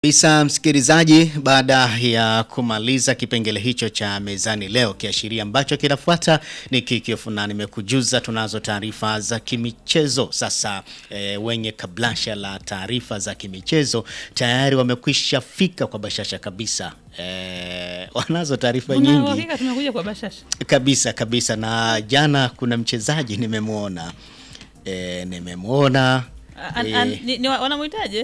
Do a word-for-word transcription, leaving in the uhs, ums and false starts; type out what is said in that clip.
Bisa msikilizaji, baada ya kumaliza kipengele hicho cha mezani leo, kiashiria ambacho kinafuata ni kikiofu na nimekujuza tunazo taarifa za kimichezo. Sasa e, wenye kablasha la taarifa za kimichezo tayari wamekwisha fika kwa bashasha kabisa. E, wanazo taarifa nyingi. Unahakika tumekuja kwa bashasha? Kabisa kabisa, na jana kuna mchezaji nimemuona. E, nimemuona E, wanamuitaje?